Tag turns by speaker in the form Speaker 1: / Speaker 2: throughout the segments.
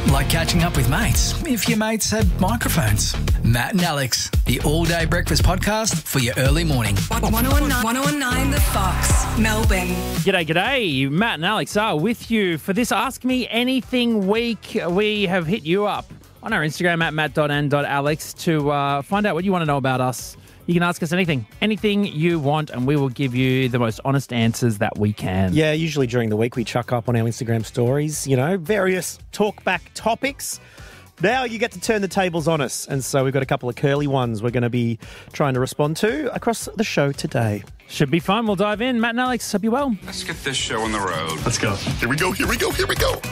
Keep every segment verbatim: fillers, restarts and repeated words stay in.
Speaker 1: Like catching up with mates, if your mates had microphones. Matt and Alex, the all-day breakfast podcast for your early morning.
Speaker 2: one oh one nine The Fox, Melbourne.
Speaker 3: G'day, g'day. Matt and Alex are with you for this Ask Me Anything week. We have hit you up on our Instagram at matt dot and dot alex to uh, find out what you want to know about us. You can ask us anything, anything you want, and we will give you the most honest answers that we can.
Speaker 4: Yeah, usually during the week we chuck up on our Instagram stories, you know, various talkback topics. Now you get to turn the tables on us, and so we've got a couple of curly ones we're going to be trying to respond to across the show today.
Speaker 3: Should be fun. We'll dive in. Matt and Alex, hope you're well.
Speaker 5: Let's get this show on the road.
Speaker 6: Let's go. Here we go, here we go, here we go.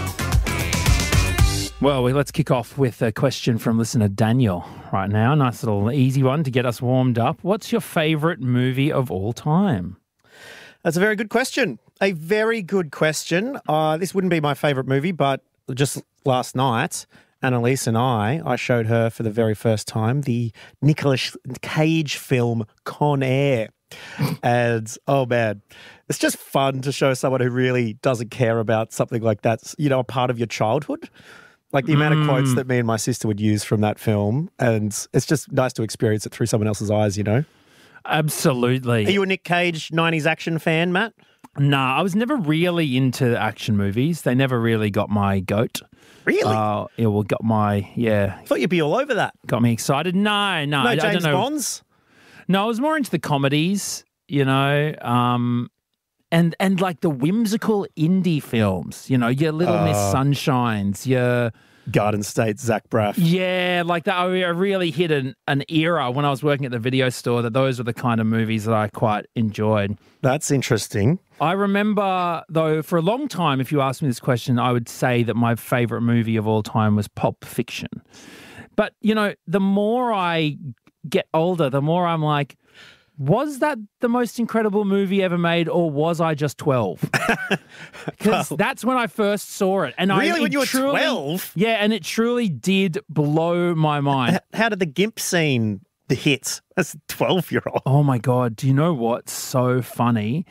Speaker 3: Well, let's kick off with a question from listener Daniel right now. Nice little easy one to get us warmed up. What's your favourite movie of all time?
Speaker 4: That's a very good question. A very good question. Uh, this wouldn't be my favourite movie, but just last night, Annalise and I, I showed her for the very first time the Nicolas Cage film Con Air. And, oh man, it's just fun to show someone who really doesn't care about something like that, you know, a part of your childhood. Like the amount of quotes that me and my sister would use from that film, and it's just nice to experience it through someone else's eyes, you know?
Speaker 3: Absolutely.
Speaker 4: Are you a Nick Cage nineties action fan, Matt?
Speaker 3: Nah, I was never really into action movies. They never really got my goat.
Speaker 4: Really?
Speaker 3: Uh, yeah, well, got my, yeah.
Speaker 4: I thought you'd be all over that.
Speaker 3: Got me excited. No, no.
Speaker 4: No
Speaker 3: I,
Speaker 4: James
Speaker 3: I don't know.
Speaker 4: Bonds?
Speaker 3: No, I was more into the comedies, you know, um, and and like the whimsical indie films, you know, your Little
Speaker 4: Uh.
Speaker 3: Miss Sunshines, your...
Speaker 4: Garden State, Zach Braff.
Speaker 3: Yeah, like that. I really hit an, an era when I was working at the video store that those were the kind of movies that I quite enjoyed.
Speaker 4: That's interesting.
Speaker 3: I remember, though, for a long time, if you asked me this question, I would say that my favourite movie of all time was Pulp Fiction. But, you know, the more I get older, the more I'm like, was that the most incredible movie ever made, or was I just twelve? Because
Speaker 4: Well,
Speaker 3: that's when I first saw it. And I,
Speaker 4: really?
Speaker 3: it
Speaker 4: When you were
Speaker 3: truly-
Speaker 4: twelve?
Speaker 3: Yeah, and it truly did blow my mind.
Speaker 4: H- How did the Gimp scene the hit as a twelve-year-old?
Speaker 3: Oh my God, do you know what's so funny?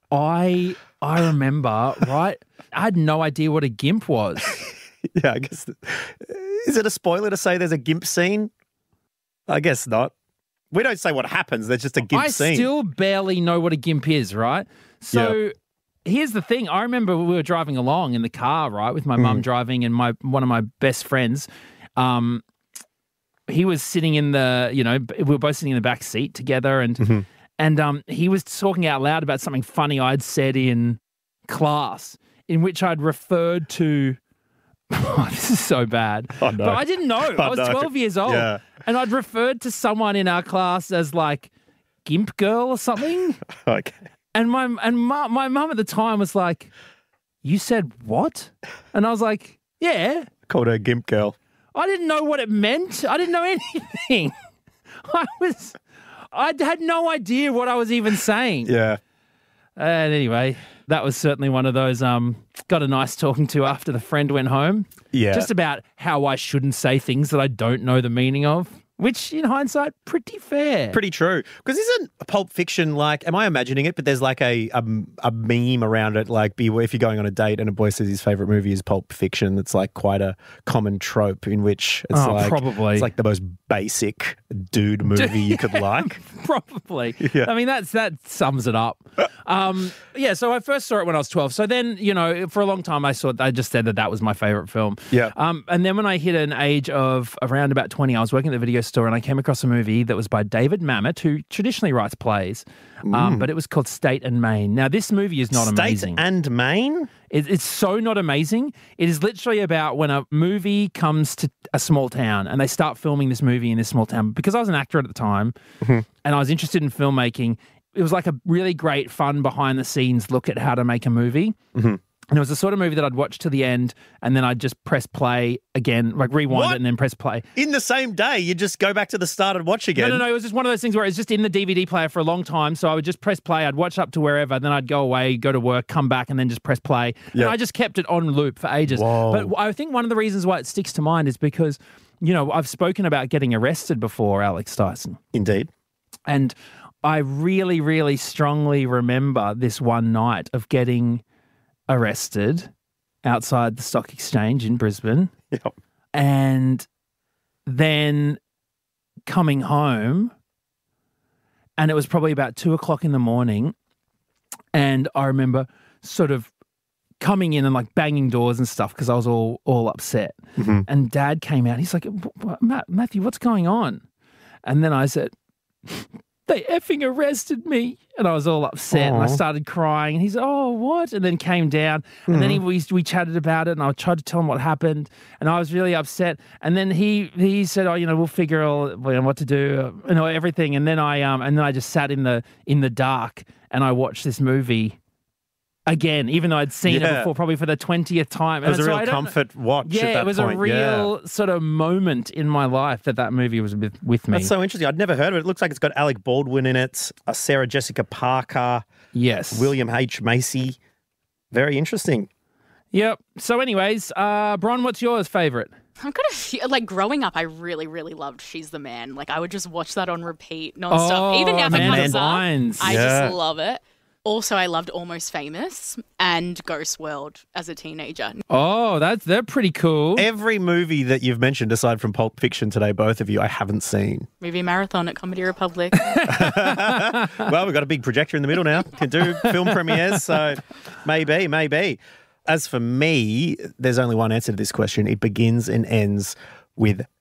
Speaker 3: I I remember, right? I had no idea what a gimp was.
Speaker 4: Yeah, I guess. Is it a spoiler to say there's a Gimp scene? I guess not. We don't say what happens. There's just a Gimp
Speaker 3: I
Speaker 4: scene.
Speaker 3: still barely know what a gimp is, right? So here's the thing. I remember we were driving along in the car, right, with my mum driving and my one of my best friends. Um, he was sitting in the, you know, we were both sitting in the back seat together, and
Speaker 4: Mm-hmm.
Speaker 3: and um, he was talking out loud about something funny I'd said in class, in which I'd referred to. Oh, this is so bad.
Speaker 4: Oh, no.
Speaker 3: But I didn't know. I
Speaker 4: Oh,
Speaker 3: was
Speaker 4: no.
Speaker 3: twelve years old.
Speaker 4: Yeah.
Speaker 3: And I'd referred to someone in our class as like Gimp Girl or something.
Speaker 4: Okay.
Speaker 3: And my and my, my mum at the time was like, "You said what?" And I was like, "Yeah."
Speaker 4: Called her Gimp Girl.
Speaker 3: I didn't know what it meant. I didn't know anything. I was, I had no idea what I was even saying.
Speaker 4: Yeah.
Speaker 3: And anyway, that was certainly one of those, um, got a nice talking to after the friend went home.
Speaker 4: Yeah.
Speaker 3: Just about how I shouldn't say things that I don't know the meaning of, which in hindsight, pretty fair.
Speaker 4: Pretty true. Because isn't Pulp Fiction like, am I imagining it, but there's like a, a, a meme around it, like be, if you're going on a date and a boy says his favourite movie is Pulp Fiction, it's like quite a common trope in which it's
Speaker 3: Oh,
Speaker 4: like,
Speaker 3: probably.
Speaker 4: it's like the most basic dude movie you could like.
Speaker 3: Probably.
Speaker 4: Yeah.
Speaker 3: I mean, that's that sums it up. Um, yeah, so I first saw it when I was twelve. So then, you know, for a long time I saw I just said that that was my favourite film.
Speaker 4: Yeah.
Speaker 3: Um, and then when I hit an age of around about twenty, I was working at the video store and I came across a movie that was by David Mamet, who traditionally writes plays, um, but it was called State and Maine. Now, this movie is not
Speaker 4: State
Speaker 3: amazing.
Speaker 4: and Maine?
Speaker 3: It, it's so not amazing. It is literally about when a movie comes to a small town and they start filming this movie in this small town. Because I was an actor at the time and I was interested in filmmaking, it was like a really great, fun behind-the-scenes look at how to make a movie. And it was the sort of movie that I'd watch to the end and then I'd just press play again, like rewind
Speaker 4: What?
Speaker 3: it and then press play.
Speaker 4: In the same day, you just go back to the start and watch again.
Speaker 3: No, no, no. It was just one of those things where it was just in the D V D player for a long time. So I would just press play. I'd watch up to wherever. Then I'd go away, go to work, come back, and then just press play.
Speaker 4: Yeah.
Speaker 3: And I just kept it on loop for ages.
Speaker 4: Whoa.
Speaker 3: But I think one of the reasons why it sticks to mind is because, you know, I've spoken about getting arrested before, Alex Dyson.
Speaker 4: Indeed.
Speaker 3: And I really, really strongly remember this one night of getting arrested outside the Stock Exchange in Brisbane.
Speaker 4: Yep.
Speaker 3: And then coming home, and it was probably about two o'clock in the morning. And I remember sort of coming in and like banging doors and stuff because I was all all upset.
Speaker 4: Mm-hmm.
Speaker 3: And Dad came out. He's like, Matt, Matthew, what's going on? And then I said, they effing arrested me. And I was all upset.
Speaker 4: Aww.
Speaker 3: And I started crying. And he's, oh, what? And then came down. And
Speaker 4: mm-hmm.
Speaker 3: then he, we, we chatted about it. And I tried to tell him what happened. And I was really upset. And then he he said, oh, you know, we'll figure all you know, what to do, you know, everything. And then I um and then I just sat in the in the dark and I watched this movie again, even though I'd seen
Speaker 4: Yeah.
Speaker 3: it before, probably for the twentieth time.
Speaker 4: It was
Speaker 3: And
Speaker 4: a
Speaker 3: so I
Speaker 4: real
Speaker 3: don't-
Speaker 4: comfort watch
Speaker 3: Yeah,
Speaker 4: at that
Speaker 3: it was
Speaker 4: point.
Speaker 3: a real sort of moment in my life that that movie was with, with me.
Speaker 4: That's so interesting. I'd never heard of it. It looks like it's got Alec Baldwin in it, uh, Sarah Jessica Parker,
Speaker 3: yes.
Speaker 4: William H. Macy. Very interesting.
Speaker 3: Yep. So anyways, uh, Bron, what's yours favourite?
Speaker 5: I've got a few, like growing up, I really, really loved She's the Man. Like I would just watch that on repeat nonstop.
Speaker 3: Oh,
Speaker 5: Even now if it
Speaker 3: Amanda
Speaker 5: comes up,
Speaker 3: Bynes.
Speaker 5: I
Speaker 4: Yeah.
Speaker 5: just love it. Also, I loved Almost Famous and Ghost World as a teenager.
Speaker 3: Oh, that's they're pretty cool.
Speaker 4: Every movie that you've mentioned, aside from Pulp Fiction today, both of you, I haven't seen.
Speaker 5: Movie marathon at Comedy Republic.
Speaker 4: Well, we've got a big projector in the middle now. Can do film premieres, so maybe, maybe. As for me, there's only one answer to this question. It begins and ends with